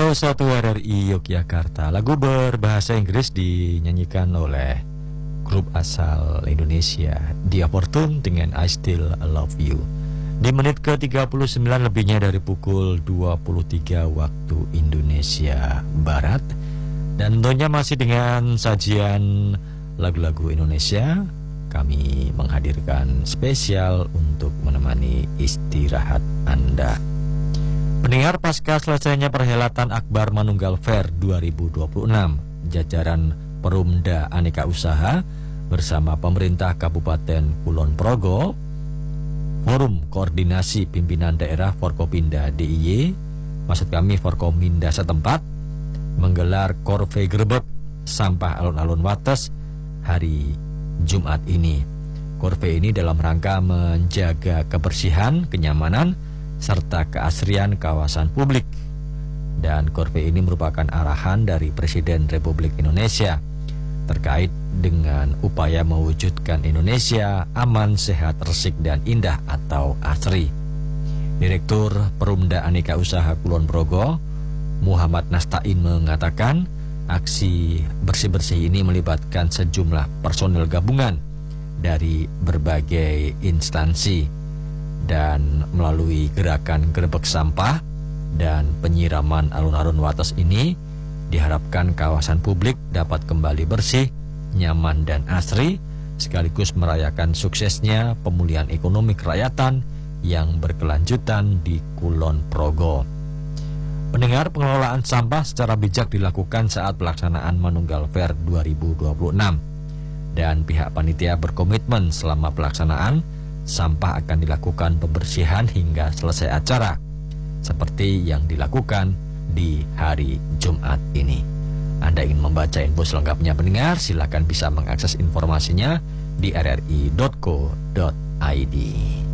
Radio 1 RRI Yogyakarta. Lagu berbahasa Inggris dinyanyikan oleh grup asal Indonesia Dia Fortune dengan I Still Love You. Di menit ke-39 lebihnya dari pukul 23 waktu Indonesia Barat. Dan tentunya masih dengan sajian lagu-lagu Indonesia, kami menghadirkan spesial untuk menemani istirahat Anda. Pendengar, pasca selesainya perhelatan Akbar Manunggal Fair 2026, jajaran Perumda Aneka Usaha bersama pemerintah Kabupaten Kulon Progo, Forum Koordinasi Pimpinan Daerah Forkopimda DIY, maksud kami Forkominda setempat, menggelar Korve Grebek Sampah Alun-Alun Wates hari Jumat ini. Korve ini dalam rangka menjaga kebersihan, kenyamanan, serta keasrian kawasan publik. Dan Korve ini merupakan arahan dari Presiden Republik Indonesia terkait dengan upaya mewujudkan Indonesia aman, sehat, resik, dan indah atau ASRI. Direktur Perumda Aneka Usaha Kulon Progo, Muhammad Nastain, mengatakan aksi bersih-bersih ini melibatkan sejumlah personel gabungan dari berbagai instansi. Dan melalui gerakan gerebek sampah dan penyiraman alun-alun Wates ini diharapkan kawasan publik dapat kembali bersih, nyaman, dan asri, sekaligus merayakan suksesnya pemulihan ekonomi kerakyatan yang berkelanjutan di Kulon Progo. Pendengar, pengelolaan sampah secara bijak dilakukan saat pelaksanaan Manunggal Fair 2026, dan pihak panitia berkomitmen selama pelaksanaan sampah akan dilakukan pembersihan hingga selesai acara, seperti yang dilakukan di hari Jumat ini. Anda ingin membaca info selengkapnya, pendengar, silakan bisa mengakses informasinya di rri.co.id.